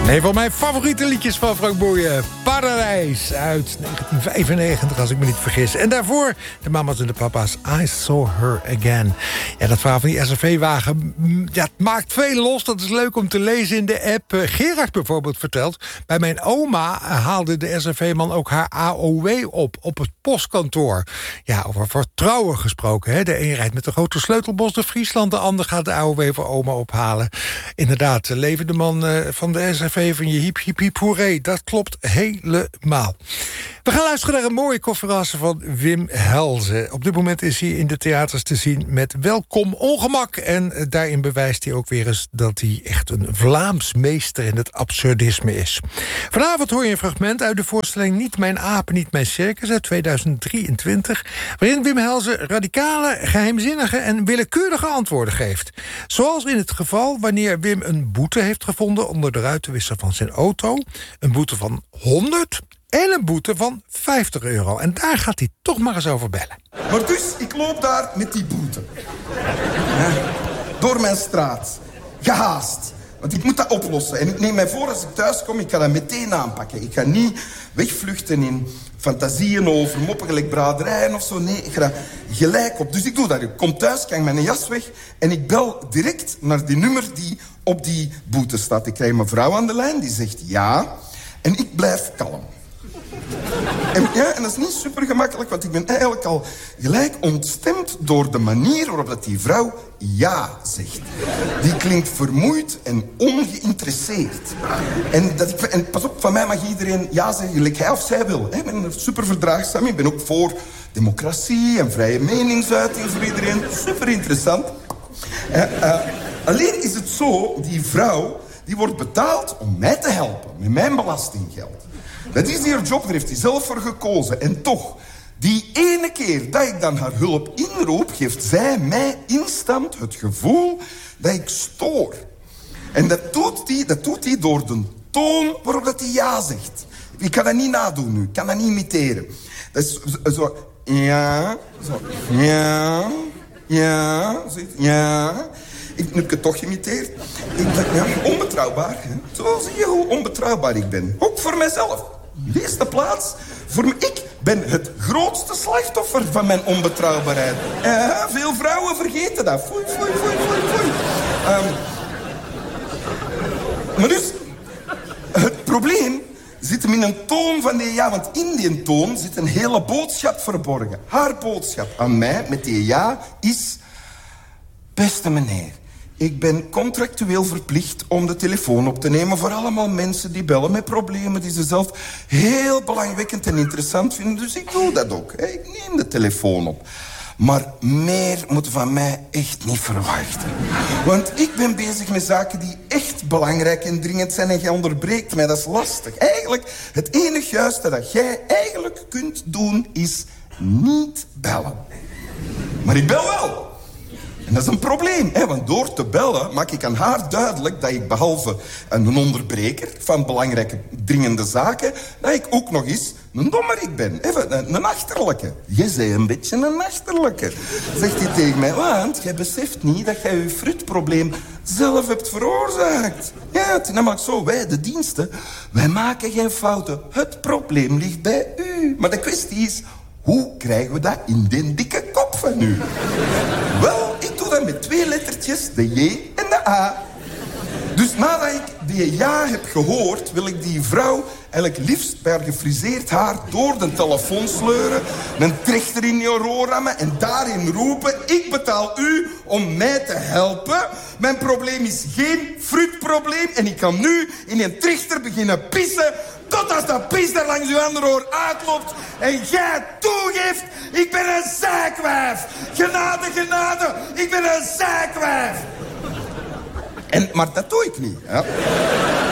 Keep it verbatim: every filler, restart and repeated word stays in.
Een van mijn favoriete liedjes van Frank Boeien. Paradijs uit negentien vijfennegentig, als ik me niet vergis. En daarvoor de mama's en de papa's. I Saw Her Again. Ja, dat verhaal van die S R V-wagen, ja, het maakt veel los. Dat is leuk om te lezen in de app. Gerard bijvoorbeeld vertelt. Bij mijn oma haalde de S R V-man ook haar A O W op. Op het postkantoor. Ja, over vertrouwen gesproken. Hè? De een rijdt met de grote sleutelbos naar Friesland. De ander gaat de A O W voor oma ophalen. Inderdaad, levende man uh, van de S R V van je hiep, hiep, hiep, hoeré. Dat klopt helemaal. We gaan luisteren naar een mooie conferentie van Wim Helzen. Op dit moment is hij in de theaters te zien met Welkom Ongemak. En daarin bewijst hij ook weer eens dat hij echt een Vlaams meester in het absurdisme is. Vanavond hoor je een fragment uit de voorstelling Niet mijn apen, niet mijn circus uit tweeduizend drieëntwintig... waarin Wim Helzen radicale, geheimzinnige en willekeurige antwoorden geeft. Zoals in het geval wanneer Wim een boete heeft gevonden onder de ruitenwisser van zijn auto. Een boete van honderd en een boete van vijftig euro. En daar gaat hij toch maar eens over bellen. Maar dus, ik loop daar met die boete. Ja, door mijn straat. Gehaast. Want ik moet dat oplossen. En ik neem mij voor, als ik thuis kom, ik ga dat meteen aanpakken. Ik ga niet wegvluchten in fantasieën over moppengelijk braderijen of zo. Nee, ik ga dat gelijk op. Dus ik doe dat. Ik kom thuis, ik hang mijn jas weg en ik bel direct naar die nummer die op die boete staat. Ik krijg mijn vrouw aan de lijn, die zegt ja. En ik blijf kalm. En, ja, en dat is niet super gemakkelijk, want ik ben eigenlijk al gelijk ontstemd door de manier waarop dat die vrouw ja zegt. Die klinkt vermoeid en ongeïnteresseerd. En, dat ik, en pas op, van mij mag iedereen ja zeggen, gelijk hij of zij wil. Ik ben super verdraagzaam, ik ben ook voor democratie en vrije meningsuiting voor iedereen. Super interessant. Uh, uh, alleen is het zo, die vrouw die wordt betaald om mij te helpen met mijn belastinggeld. Dat is haar job, daar heeft hij zelf voor gekozen. En toch, die ene keer dat ik dan haar hulp inroep, geeft zij mij instant het gevoel dat ik stoor. En dat doet hij dat doet die door de toon waarop dat hij ja zegt. Ik kan dat niet nadoen nu, ik kan dat niet imiteren. Dat is zo, zo ja, zo, ja, ja, zo, ja. Ik heb het toch geïmiteerd. Ik ben ja, onbetrouwbaar. Hè? Zo zie je hoe onbetrouwbaar ik ben. Ook voor mijzelf. In de eerste plaats, voor me, ik ben het grootste slachtoffer van mijn onbetrouwbaarheid. Uh, veel vrouwen vergeten dat. Foei, foei, foei, foei, foei. Um, maar dus, het probleem zit hem in een toon van die ja. Want in die toon zit een hele boodschap verborgen. Haar boodschap aan mij met die ja is... Beste meneer, ik ben contractueel verplicht om de telefoon op te nemen voor allemaal mensen die bellen met problemen die ze zelf heel belangwekkend en interessant vinden. Dus ik doe dat ook. Hè. Ik neem de telefoon op. Maar meer moet van mij echt niet verwachten. Want ik ben bezig met zaken die echt belangrijk en dringend zijn en jij onderbreekt mij. Dat is lastig. Eigenlijk, het enige juiste dat jij eigenlijk kunt doen is niet bellen. Maar ik bel wel. En dat is een probleem, hè? Want door te bellen maak ik aan haar duidelijk dat ik behalve een onderbreker van belangrijke, dringende zaken, dat ik ook nog eens een dommerik ben. Even, een, een achterlijke. Je bent een beetje een achterlijke, zegt hij tegen mij. Want jij beseft niet dat jij je fruitprobleem zelf hebt veroorzaakt. Ja, het is namelijk zo, wij, de diensten, wij maken geen fouten. Het probleem ligt bij u. Maar de kwestie is, hoe krijgen we dat in die dikke kop van u? Wel, ik doe dat met twee lettertjes, de J en de A. Dus nadat ik die ja heb gehoord, wil ik die vrouw eigenlijk liefst bij haar gefriseerd haar door de telefoon sleuren, een trechter in je oor rammen en daarin roepen: ik betaal u om mij te helpen. Mijn probleem is geen fruitprobleem en ik kan nu in een trechter beginnen pissen tot als dat pis er langs uw andere oor uitloopt en jij toegeeft: ik ben een zeikwijf. Genade, genade, ik ben een zeikwijf. En, maar dat doe ik niet. Ja.